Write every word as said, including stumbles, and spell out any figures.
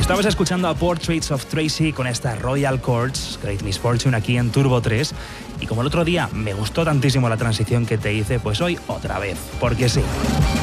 Estabas escuchando a Portraits of Tracy con esta Royal Chords, Great Misfortune, aquí en Turbo tres. Y como el otro día me gustó tantísimo la transición que te hice, pues hoy otra vez, porque sí.